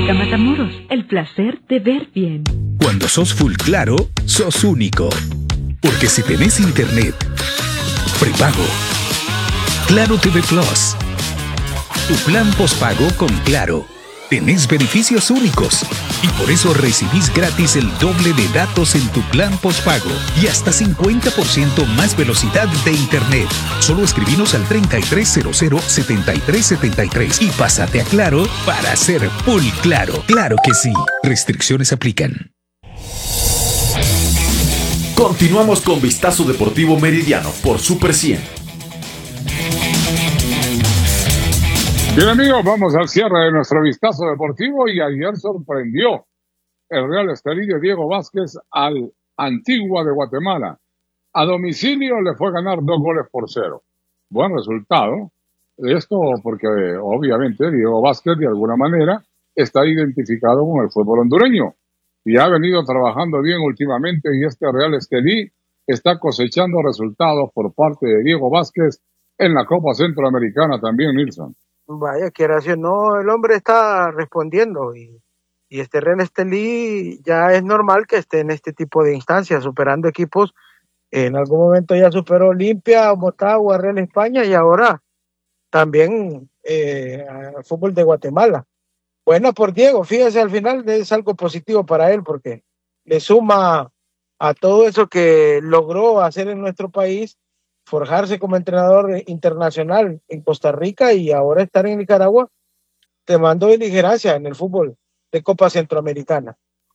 Óptica Matamoros, el placer de ver bien. Cuando sos full claro, sos único. Porque si tenés internet, prepago, Claro TV Plus, tu plan postpago con Claro, tenés beneficios únicos. Y por eso recibís gratis el doble de datos en tu plan postpago y hasta 50% más velocidad de internet. Solo escribinos al 3300-7373 y pásate a Claro para ser full claro. Claro que sí. Restricciones aplican. Continuamos con Vistazo Deportivo Meridiano por Super 100. Bien amigos, vamos al cierre de nuestro Vistazo Deportivo y ayer sorprendió el Real Estelí de Diego Vázquez al Antigua de Guatemala. A domicilio le fue ganar 2-0. Buen resultado. Esto porque obviamente Diego Vázquez de alguna manera está identificado con el fútbol hondureño y ha venido trabajando bien últimamente y este Real Estelí está cosechando resultados por parte de Diego Vázquez en la Copa Centroamericana también, Nilsson. Vaya, quiera decir, no, el hombre está respondiendo y este Real Estelí ya es normal que esté en este tipo de instancias, superando equipos. En algún momento ya superó Olimpia, Motagua, Real España y ahora también al fútbol de Guatemala. Bueno, por Diego, fíjese, al final es algo positivo para él porque le suma a todo eso que logró hacer en nuestro país, forjarse como entrenador internacional en Costa Rica y ahora estar en Nicaragua, te mandó beligerancia en el fútbol de Copa Centroamericana.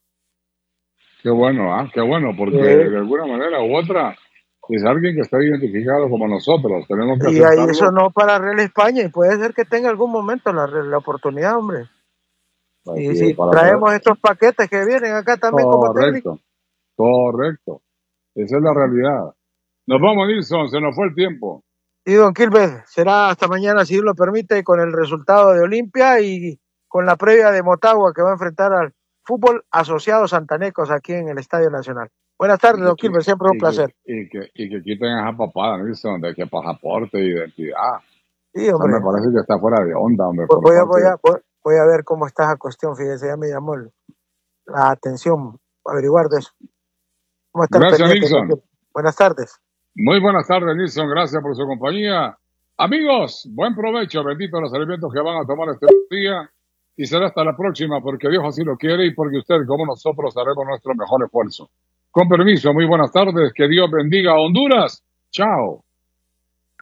Qué bueno, porque de alguna manera u otra es alguien que está identificado como nosotros. Tenemos que y ahí eso no para Real España y puede ser que tenga algún momento la oportunidad, hombre. Y si traemos estos paquetes que vienen acá también como técnico. Correcto. Esa es la realidad. Nos vamos, Nilsson, se nos fue el tiempo. Y don Kilber, será hasta mañana, si Dios lo permite, con el resultado de Olimpia y con la previa de Motagua que va a enfrentar al Fútbol Asociado Santanecos aquí en el Estadio Nacional. Buenas tardes, don Kilber, siempre un placer. Y que quiten esa papada, Nilsson, de que pasaporte e identidad. Sí, hombre. Me parece que está fuera de onda, hombre. Voy a ver cómo está esa cuestión, fíjese, ya me llamó la atención averiguar de eso. Gracias, Nilsson. Buenas tardes. Muy buenas tardes, Nilsson. Gracias por su compañía. Amigos, buen provecho. Bendito los alimentos que van a tomar este día. Y será hasta la próxima, porque Dios así lo quiere y porque usted, como nosotros, haremos nuestro mejor esfuerzo. Con permiso, muy buenas tardes. Que Dios bendiga a Honduras. Chao.